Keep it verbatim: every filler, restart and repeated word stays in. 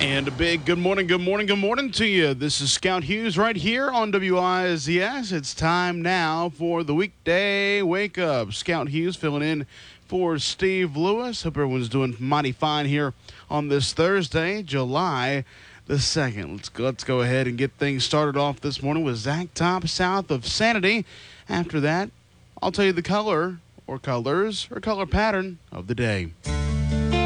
And a big good morning, good morning, good morning to you. This is Scout Hughes right here on W I Z S. It's time now for the weekday wake up. Scout Hughes filling in for Steve Lewis. Hope everyone's doing mighty fine here on this Thursday, July the second. Let's go, let's go ahead and get things started off this morning with Zach Top south of Sanity. After that, I'll tell you the color or colors or color pattern of the day.